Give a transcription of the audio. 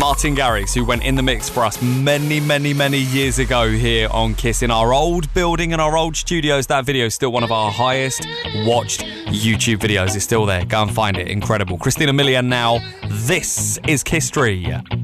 Martin Garrix, who went in the mix for us many, many, many years ago here on Kiss in our old building and our old studios. That video is still one of our highest watched YouTube videos. It's still there. Go and find it. Incredible. Christina Milian now. This is Kiss Tree.